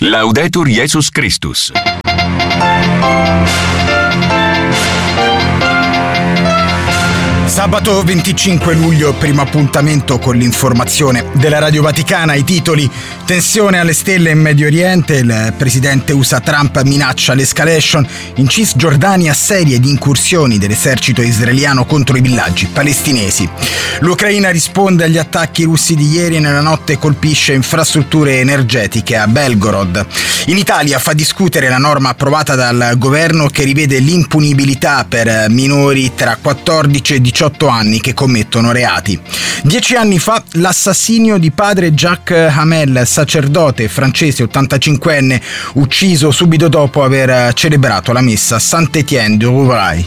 Laudetur Jesus Christus. Sabato 25 luglio, primo appuntamento con l'informazione della Radio Vaticana. I titoli: tensione alle stelle in Medio Oriente, il presidente USA Trump minaccia l'escalation, in Cisgiordania serie di incursioni dell'esercito israeliano contro i villaggi palestinesi. L'Ucraina risponde agli attacchi russi di ieri e nella notte colpisce infrastrutture energetiche a Belgorod. In Italia fa discutere la norma approvata dal governo che rivede l'impunibilità per minori tra 14 e 18 anni che commettono reati. 10 anni fa l'assassinio di padre Jacques Hamel, sacerdote francese 85enne, ucciso subito dopo aver celebrato la messa a Saint-Étienne du Rouvray.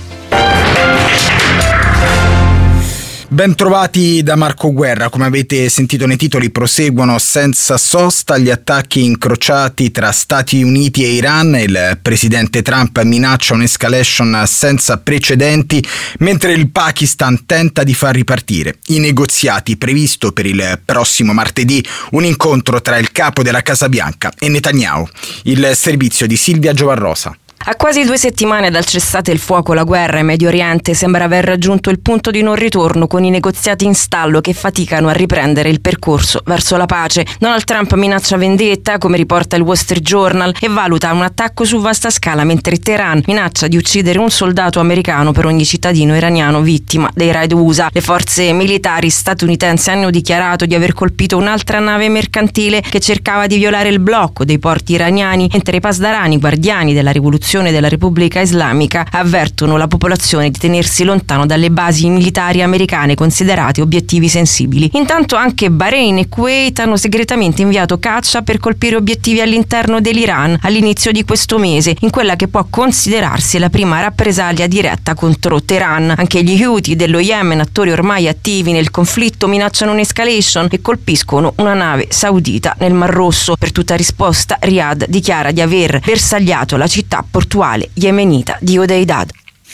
Ben trovati da Marco Guerra. Come avete sentito nei titoli, proseguono senza sosta gli attacchi incrociati tra Stati Uniti e Iran. Il presidente Trump minaccia un'escalation senza precedenti, mentre il Pakistan tenta di far ripartire i negoziati. Previsto per il prossimo martedì un incontro tra il capo della Casa Bianca e Netanyahu. Il servizio di Silvia Giovarrosa. A quasi 2 settimane dal cessate il fuoco, la guerra in Medio Oriente sembra aver raggiunto il punto di non ritorno, con i negoziati in stallo che faticano a riprendere il percorso verso la pace. Donald Trump minaccia vendetta, come riporta il Wall Street Journal, e valuta un attacco su vasta scala, mentre Teheran minaccia di uccidere un soldato americano per ogni cittadino iraniano vittima dei raid USA. Le forze militari statunitensi hanno dichiarato di aver colpito un'altra nave mercantile che cercava di violare il blocco dei porti iraniani, mentre i pasdarani, guardiani della rivoluzione della Repubblica Islamica, avvertono la popolazione di tenersi lontano dalle basi militari americane considerate obiettivi sensibili. Intanto anche Bahrain e Kuwait hanno segretamente inviato caccia per colpire obiettivi all'interno dell'Iran all'inizio di questo mese, in quella che può considerarsi la prima rappresaglia diretta contro Teheran. Anche gli Houthi dello Yemen, attori ormai attivi nel conflitto, minacciano un'escalation e colpiscono una nave saudita nel Mar Rosso. Per tutta risposta, Riyadh dichiara di aver bersagliato la città portuale yemenita di Hodeidad.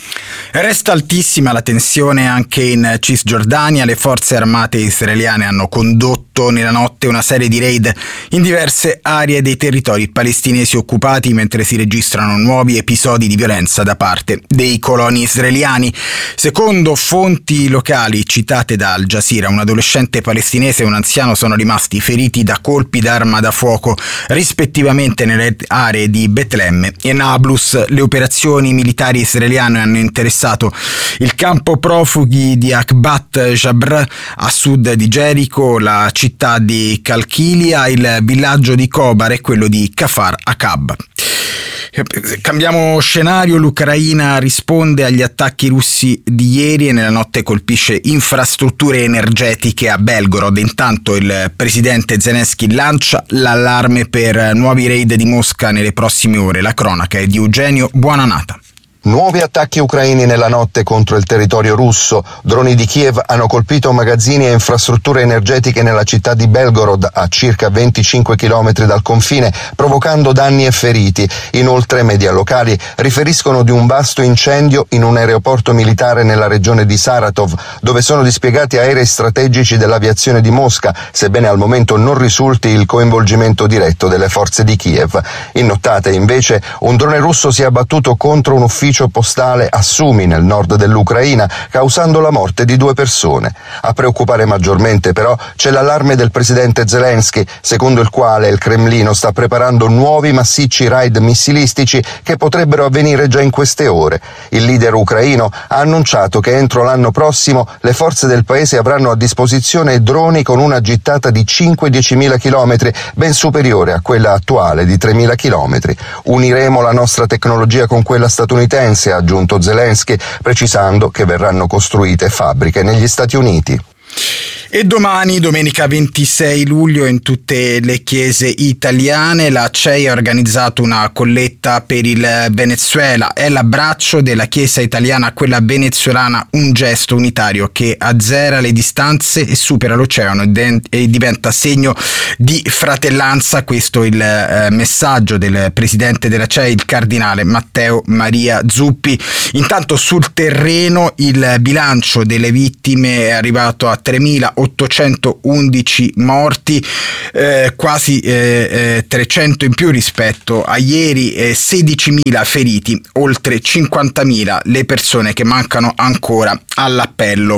Resta altissima la tensione anche in Cisgiordania. Le forze armate israeliane hanno condotto nella notte una serie di raid in diverse aree dei territori palestinesi occupati, mentre si registrano nuovi episodi di violenza da parte dei coloni israeliani. Secondo fonti locali citate da Al Jazeera, un adolescente palestinese e un anziano sono rimasti feriti da colpi d'arma da fuoco, rispettivamente nelle aree di Betlemme e Nablus. Le operazioni militari israeliane hanno interessato il campo profughi di Akbat Jabr a sud di Gerico, la città di Kalkilia, il villaggio di Kobar e quello di Kafar Akab. Cambiamo scenario. L'Ucraina risponde agli attacchi russi di ieri e nella notte colpisce infrastrutture energetiche a Belgorod. Intanto il presidente Zelensky lancia l'allarme per nuovi raid di Mosca nelle prossime ore. La cronaca è di Eugenio Buonanata. Nuovi attacchi ucraini nella notte contro il territorio russo. Droni di Kiev hanno colpito magazzini e infrastrutture energetiche nella città di Belgorod, a circa 25 km dal confine, provocando danni e feriti. Inoltre, media locali riferiscono di un vasto incendio in un aeroporto militare nella regione di Saratov, dove sono dispiegati aerei strategici dell'aviazione di Mosca, sebbene al momento non risulti il coinvolgimento diretto delle forze di Kiev. In nottata, invece, un drone russo si è abbattuto contro un ufficio postale a Sumi, nel nord dell'Ucraina, causando la morte di 2 persone. A preoccupare maggiormente, però, c'è l'allarme del presidente Zelensky, secondo il quale il Cremlino sta preparando nuovi massicci raid missilistici che potrebbero avvenire già in queste ore. Il leader ucraino ha annunciato che entro l'anno prossimo le forze del paese avranno a disposizione droni con una gittata di 5-10.000 km, ben superiore a quella attuale di 3.000 km. Uniremo la nostra tecnologia con quella statunitense, ha aggiunto Zelensky, precisando che verranno costruite fabbriche negli Stati Uniti. E domani, domenica 26 luglio, in tutte le chiese italiane la CEI ha organizzato una colletta per il Venezuela. È l'abbraccio della Chiesa italiana a quella venezuelana, un gesto unitario che azzera le distanze e supera l'oceano e diventa segno di fratellanza. Questo è il messaggio del presidente della CEI, il cardinale Matteo Maria Zuppi. Intanto sul terreno il bilancio delle vittime è arrivato a 3.000 811 morti, quasi 300 in più rispetto a ieri, 16.000 feriti, oltre 50.000 le persone che mancano ancora all'appello.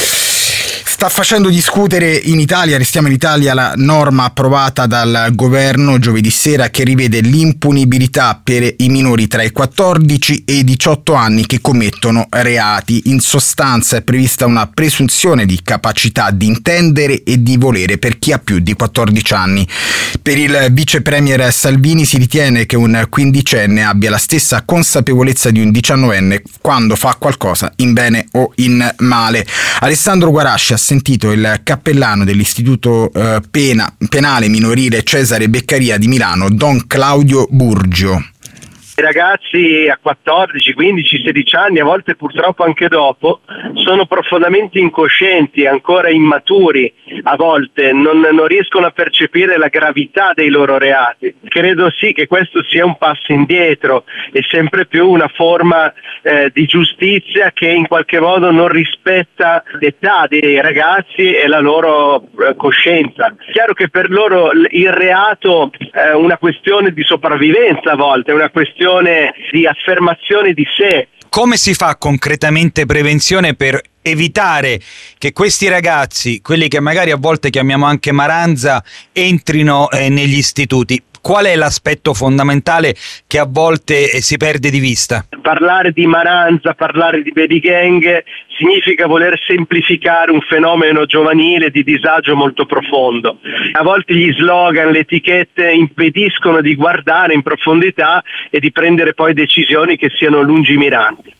Sta facendo discutere in Italia, restiamo in Italia, la norma approvata dal governo giovedì sera che rivede l'impunibilità per i minori tra i 14 e i 18 anni che commettono reati. In sostanza è prevista una presunzione di capacità di intendere e di volere per chi ha più di 14 anni. Per il vice premier Salvini si ritiene che un quindicenne abbia la stessa consapevolezza di un 19enne quando fa qualcosa in bene o in male. Alessandro Guarasci ha sentito il cappellano dell'Istituto Penale Minorile Cesare Beccaria di Milano, Don Claudio Burgio. I ragazzi a 14, 15, 16 anni, a volte purtroppo anche dopo, sono profondamente incoscienti, ancora immaturi, a volte non riescono a percepire la gravità dei loro reati. Credo sì che questo sia un passo indietro e sempre più una forma di giustizia che in qualche modo non rispetta l'età dei ragazzi e la loro coscienza. È chiaro che per loro il reato è una questione di sopravvivenza a volte, è una questione di affermazione di sé. Come si fa concretamente prevenzione per evitare che questi ragazzi, quelli che magari a volte chiamiamo anche maranza, entrino negli istituti? Qual è l'aspetto fondamentale che a volte si perde di vista? Parlare di maranza, parlare di baby gang significa voler semplificare un fenomeno giovanile di disagio molto profondo. A volte gli slogan, le etichette impediscono di guardare in profondità e di prendere poi decisioni che siano lungimiranti.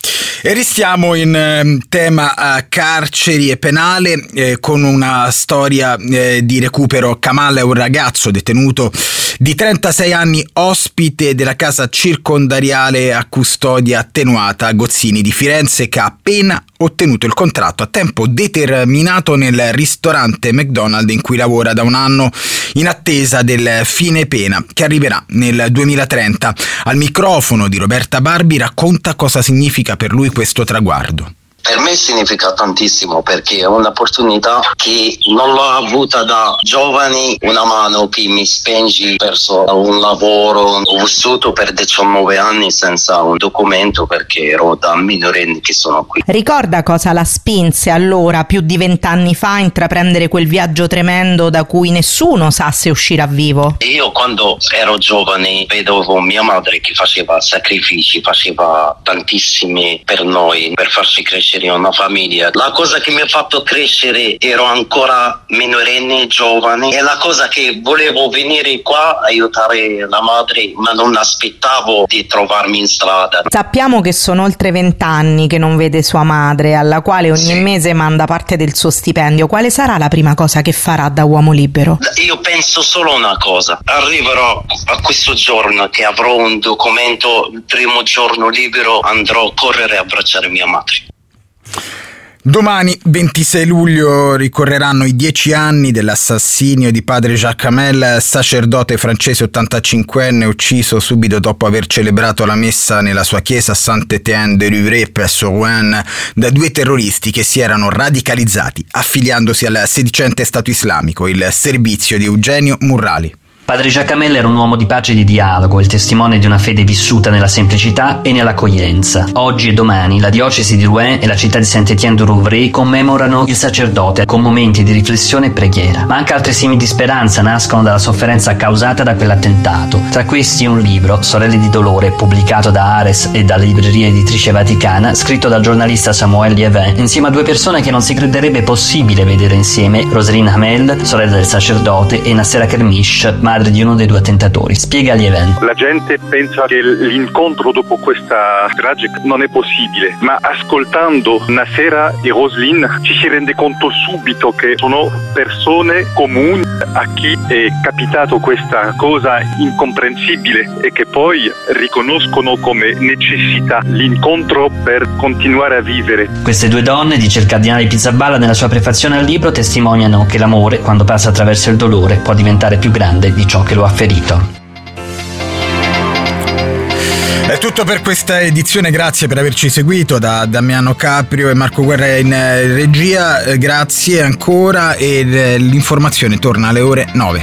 E restiamo in tema carceri e penale con una storia di recupero. Kamal è un ragazzo detenuto di 36 anni, ospite della casa circondariale a custodia attenuata Gozzini di Firenze, che ha appena ottenuto il contratto a tempo determinato nel ristorante McDonald's in cui lavora da un anno, in attesa del fine pena che arriverà nel 2030. Al microfono di Roberta Barbi racconta cosa significa per lui questo traguardo. Per me significa tantissimo perché è un'opportunità che non l'ho avuta da giovani, una mano che mi spinge verso un lavoro. Ho vissuto per 19 anni senza un documento perché ero da minorenne che sono qui. Ricorda cosa la spinse allora, più di 20 anni fa, a intraprendere quel viaggio tremendo da cui nessuno sa se uscirà vivo? Io quando ero giovane vedevo mia madre che faceva sacrifici, faceva tantissimi per noi, per farci crescere una famiglia. La cosa che mi ha fatto crescere, ero ancora minorenne, giovane, e la cosa che volevo venire qua aiutare la madre, ma non aspettavo di trovarmi in strada. Sappiamo che sono oltre 20 anni che non vede sua madre, alla quale ogni mese manda parte del suo stipendio. Quale sarà la prima cosa che farà da uomo libero? Io penso solo una cosa: arriverò a questo giorno che avrò un documento, il primo giorno libero andrò a correre a abbracciare mia madre. Domani, 26 luglio, ricorreranno i 10 anni dell'assassinio di padre Jacques Hamel, sacerdote francese 85enne ucciso subito dopo aver celebrato la messa nella sua chiesa Saint-Étienne de Rouvray presso Rouen da due terroristi che si erano radicalizzati affiliandosi al sedicente Stato Islamico, il servizio di Eugenio Murrali. Padre Jacques Hamel era un uomo di pace e di dialogo, il testimone di una fede vissuta nella semplicità e nell'accoglienza. Oggi e domani la diocesi di Rouen e la città di Saint-Étienne-du-Rouvray commemorano il sacerdote con momenti di riflessione e preghiera. Ma anche altri semi di speranza nascono dalla sofferenza causata da quell'attentato. Tra questi un libro, Sorelle di dolore, pubblicato da Ares e dalla libreria editrice Vaticana, scritto dal giornalista Samuel Lievin, insieme a due persone che non si crederebbe possibile vedere insieme, Roselyne Hamel, sorella del sacerdote, e Nassera Kermish, madre di uno dei due attentatori. Spiega Lievin. La gente pensa che l'incontro dopo questa tragedia non è possibile, ma ascoltando Nassera e Roselyne ci si rende conto subito che sono persone comuni a chi è capitato questa cosa incomprensibile e che poi riconoscono come necessità l'incontro per continuare a vivere. Queste due donne, dice il cardinale Pizzaballa nella sua prefazione al libro, testimoniano che l'amore, quando passa attraverso il dolore, può diventare più grande di ciò che lo ha ferito. È tutto tutto per questa edizione, grazie per averci seguito da Damiano Caprio e Marco Guerra in regia, grazie ancora e l'informazione torna alle ore 9.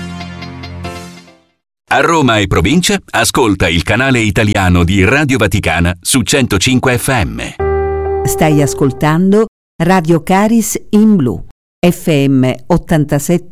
A Roma e provincia, ascolta il canale italiano di Radio Vaticana su 105 FM. Stai ascoltando Radio Caris in Blu, FM 87